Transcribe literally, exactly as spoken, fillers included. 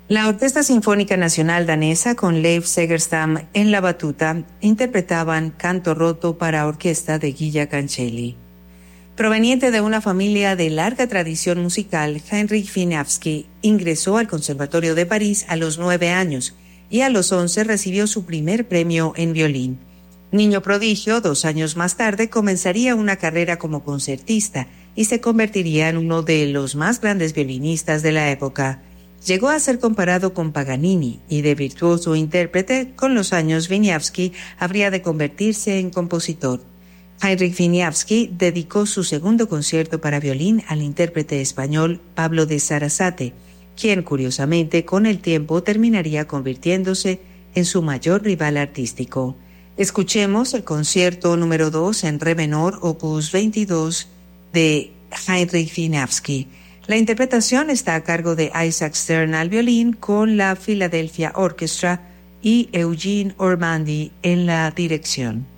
La Orquesta Sinfónica Nacional Danesa, con Leif Segerstam en la batuta, interpretaban Canto roto para orquesta de Guilla Cancelli. Proveniente de una familia de larga tradición musical, Heinrich Wieniawski ingresó al Conservatorio de París a los nueve años y a los once recibió su primer premio en violín. Niño prodigio, dos años más tarde comenzaría una carrera como concertista y se convertiría en uno de los más grandes violinistas de la época. Llegó a ser comparado con Paganini y de virtuoso intérprete, con los años Wieniawski habría de convertirse en compositor. Heinrich Wieniawski dedicó su segundo concierto para violín al intérprete español Pablo de Sarasate, quien curiosamente con el tiempo terminaría convirtiéndose en su mayor rival artístico. Escuchemos el concierto número dos en re menor, opus veintidós, de Heinrich Wieniawski. La interpretación está a cargo de Isaac Stern al violín, con la Philadelphia Orchestra y Eugene Ormandy en la dirección.